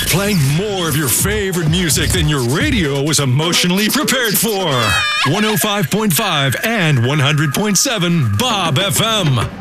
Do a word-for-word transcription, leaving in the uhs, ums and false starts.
Playing more of your favorite music than your radio was emotionally prepared for. one oh five point five and one hundred point seven Bob F M.